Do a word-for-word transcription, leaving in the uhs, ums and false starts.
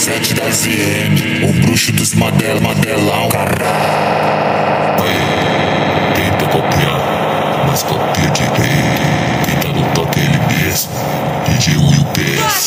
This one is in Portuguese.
sete da Z M, o bruxo dos Madela, Madelão, caralho. Aí, tenta copiar, mas copia direito. Quem tá no toque é ele mesmo, D J U e o P S.